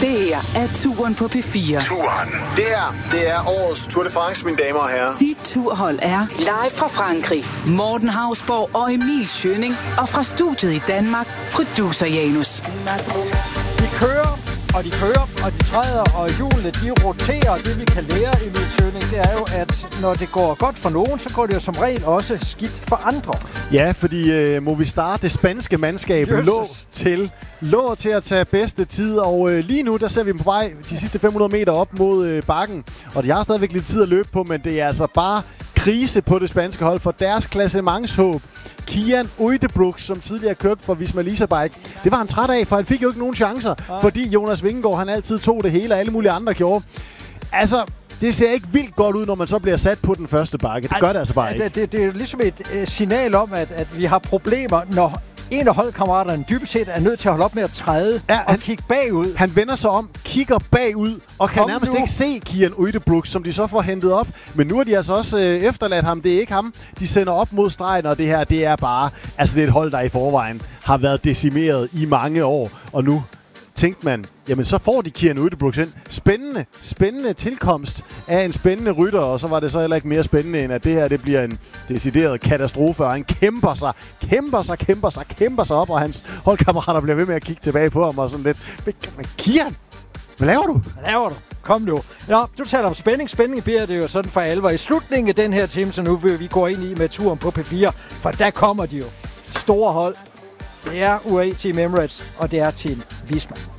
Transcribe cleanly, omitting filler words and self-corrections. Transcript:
Det her er Turen på P4. Turen. Det er årets Tour de France, mine damer og herrer. Dit turhold er live fra Frankrig. Morten Hausborg og Emil Schønning. Og fra studiet i Danmark, producer Janus. De kører, og de træder, og hjulene, de roterer. Det vi kan lære i Emil Schønning, det er jo, at når det går godt for nogen, så går det jo som regel også skidt for andre. Ja, fordi Movistar, det spanske mandskab, lå til at tage bedste tid, og lige nu, der ser vi dem på vej de sidste 500 meter op mod bakken, og de har stadigvæk lidt tid at løbe på, men det er altså bare krise på det spanske hold, for deres klassementshåb, Kian Uijtdebroeks, som tidligere kørt for Visma Lease Bike, det var han træt af, for han fik jo ikke nogen chancer, fordi Jonas Vingegaard, han altid tog det hele, og alle mulige andre gjorde. Altså, det ser ikke vildt godt ud, når man så bliver sat på den første bakke. Det gør det altså bare ikke. Det er ligesom et signal om, at vi har problemer, når en af holdkammeraterne dybest set er nødt til at holde op med at træde og kigge bagud. Han vender sig om, kigger bagud og kan nærmest ikke se Kian Uijtdebroeks, som de så får hentet op. Men nu har de altså også efterladt ham. Det er ikke ham. De sender op mod stregen, og det her, det er bare... Altså, det er et hold, der i forvejen har været decimeret i mange år. Og nu tænkte man, jamen så får de Kian Uijtdebroeks ind. Spændende tilkomst af en spændende rytter, og så var det så heller ikke mere spændende, end at det her, det bliver en decideret katastrofe, og han kæmper sig op, og hans holdkammerater bliver ved med at kigge tilbage på ham, og sådan lidt, Kian, hvad laver du? Kom nu. Nå, du taler om spænding. Spænding bliver det jo sådan for alvor i slutningen af den her time, så nu vil vi gå ind i med turen på P4, for der kommer de jo. Store hold. Det er UAE Team Emirates, og det er Team Visma.